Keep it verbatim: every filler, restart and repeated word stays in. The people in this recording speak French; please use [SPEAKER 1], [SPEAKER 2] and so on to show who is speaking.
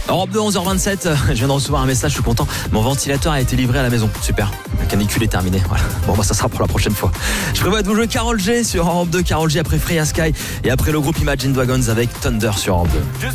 [SPEAKER 1] Europe deux, onze heures vingt-sept, je viens de recevoir un message, je suis content. Mon ventilateur a été livré à la maison. Super, la canicule est terminée. Voilà. Bon, bah ça sera pour la prochaine fois. Je prévois de vous jouer Karol G sur Europe deux. Karol G après Freya Sky et après le groupe Imagine Dragons avec Thunder sur Europe deux.